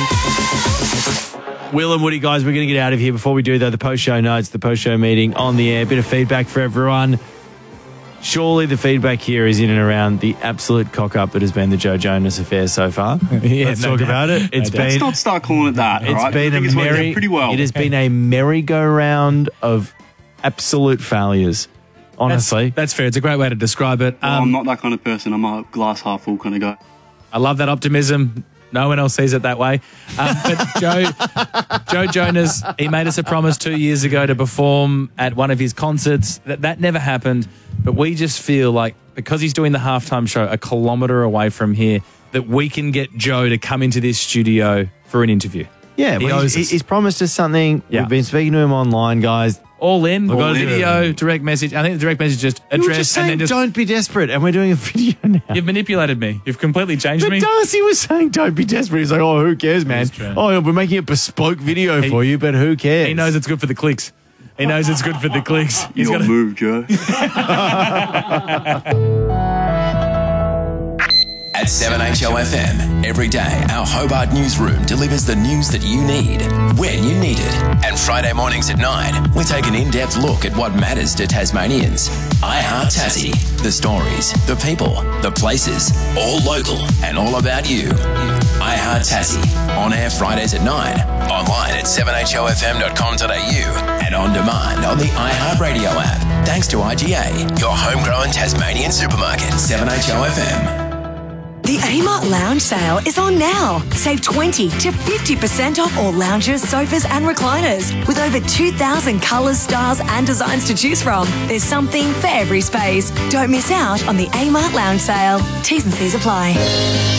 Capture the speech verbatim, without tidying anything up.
Will and Woody, guys, we're going to get out of here. Before we do, though, the post-show notes, the post-show meeting on the air, bit of feedback for everyone. Surely the feedback here is in and around the absolute cock-up that has been the Joe Jonas affair so far. Yeah, Let's no talk doubt. about it. It's No doubt. been, Let's not start calling it that. it's right? been I a think it's worked out merry, pretty well. it has been a merry-go-round of absolute failures. Honestly. That's, that's fair. It's a great way to describe it. Well, Um, I'm not that kind of person. I'm a glass half full kind of guy. I love that optimism. No one else sees it that way. Um, but Joe, Joe Jonas, he made us a promise two years ago to perform at one of his concerts. That that never happened. But we just feel like because he's doing the halftime show a kilometre away from here, that we can get Joe to come into this studio for an interview. Yeah, He well, owes he's, us. he's promised us something. Yeah. We've been speaking to him online, guys. All in. We've All got a in. video, direct message. I think the direct message just You were address just saying, and then just. don't be desperate, and we're doing a video now. You've manipulated me. You've completely changed But me. Darcy was saying, don't be desperate. He's like, oh, who cares, man? That's true. Oh, we're making a bespoke video He- for you, but who cares? He knows it's good for the clicks. He knows it's good for the clicks. He's Your got move, Joe. At seven H O F M, every day our Hobart newsroom delivers the news that you need, when you need it. And Friday mornings at nine, we take an in-depth look at what matters to Tasmanians. I Heart Tassie, the stories, the people, the places, all local and all about you. I Heart Tassie, on air Fridays at nine, online at seven h o f m dot com dot a u and on demand on the iHeartRadio app. Thanks to I G A, your homegrown Tasmanian supermarket, seven H O F M. The Amart Lounge sale is on now. Save twenty to fifty percent off all lounges, sofas and recliners. With over two thousand colours, styles and designs to choose from. There's something for every space. Don't miss out on the Amart Lounge sale. T's and C's apply.